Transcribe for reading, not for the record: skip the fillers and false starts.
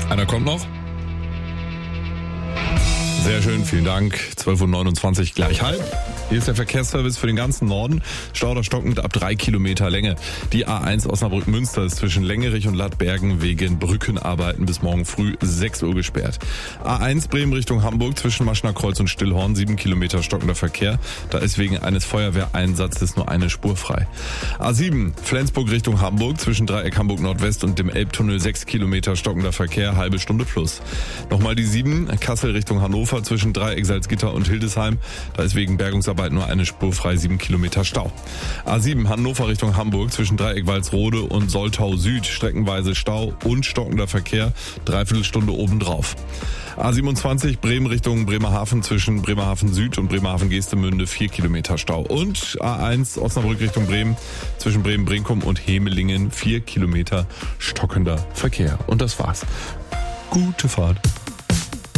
Einer kommt noch. Sehr schön, vielen Dank. 12.29 Uhr gleich halb. Hier ist der Verkehrsservice für den ganzen Norden. Stau oder stockend ab 3 Kilometer Länge. Die A1 Osnabrück-Münster ist zwischen Längerich und Lattbergen wegen Brückenarbeiten bis morgen früh 6 Uhr gesperrt. A1 Bremen Richtung Hamburg zwischen Maschner Kreuz und Stillhorn 7 Kilometer stockender Verkehr. Da ist wegen eines Feuerwehreinsatzes nur eine Spur frei. A7 Flensburg Richtung Hamburg zwischen Dreieck Hamburg Nordwest und dem Elbtunnel 6 Kilometer stockender Verkehr, halbe Stunde plus. Nochmal die 7 Kassel Richtung Hannover zwischen Dreieck Salzgitter und Hildesheim. Da ist wegen Bergungsarbeit nur eine Spur frei, 7 Kilometer Stau. A7 Hannover Richtung Hamburg zwischen Dreieck Walsrode und Soltau Süd streckenweise Stau und stockender Verkehr, dreiviertel Stunde obendrauf. A27 Bremen Richtung Bremerhaven zwischen Bremerhaven Süd und Bremerhaven Geestemünde 4 Kilometer Stau. Und A1 Osnabrück Richtung Bremen zwischen Bremen-Brinkum und Hemelingen 4 Kilometer stockender Verkehr. Und das war's. Gute Fahrt.